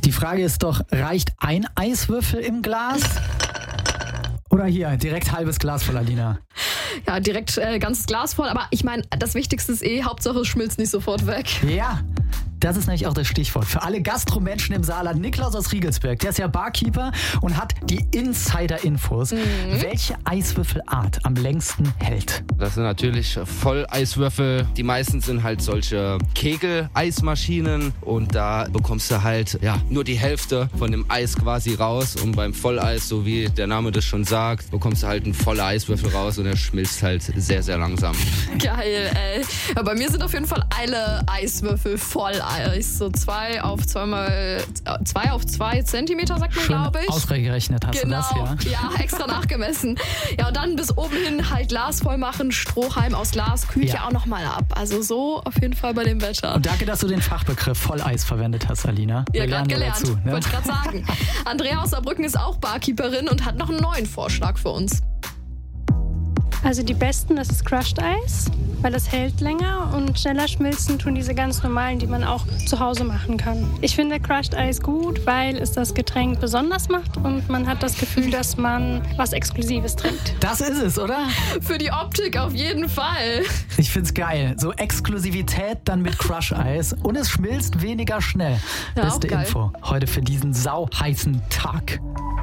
Die Frage ist doch, reicht ein Eiswürfel im Glas? Oder hier, direkt halbes Glas voll, Alina? Ja, direkt ganzes Glas voll. Aber ich meine, das Wichtigste ist Hauptsache es schmilzt nicht sofort weg. Ja, das ist nämlich auch das Stichwort. Für alle Gastromenschen im Saarland, Niklaus aus Riegelsberg, der ist ja Barkeeper und hat die Insider-Infos, welche Eiswürfelart am längsten hält. Das sind natürlich Volleiswürfel. Die meisten sind halt solche Kegel-Eismaschinen und da bekommst du halt nur die Hälfte von dem Eis quasi raus. Und beim Volleis, so wie der Name das schon sagt, bekommst du halt einen vollen Eiswürfel raus und der schmilzt halt sehr, sehr langsam. Geil, ey. Ja, bei mir sind auf jeden Fall alle Eiswürfel voll Eis. So 2 auf 2 Zentimeter, sagt man, glaube ich. Ausgerechnet hast du das, ja? Ja, extra nachgemessen. Ja, und dann bis oben hin halt Glas voll machen, Strohhalm aus Glas, kühlt ja auch nochmal ab. Also so auf jeden Fall bei dem Wetter. Und danke, dass du den Fachbegriff Volleis verwendet hast, Alina. Ja, gerade gelernt. Dazu, ne? Wollte ich gerade sagen. Andrea aus Saarbrücken ist auch Barkeeperin und hat noch einen neuen Vorschlag für uns. Also die besten, das ist Crushed Eis, weil das hält länger und schneller schmilzen tun diese ganz normalen, die man auch zu Hause machen kann. Ich finde Crushed Eis gut, weil es das Getränk besonders macht und man hat das Gefühl, dass man was Exklusives trinkt. Das ist es, oder? Für die Optik auf jeden Fall. Ich find's geil. So Exklusivität dann mit Crush Eis und es schmilzt weniger schnell. Ja, Beste Info heute für diesen sauheißen Tag.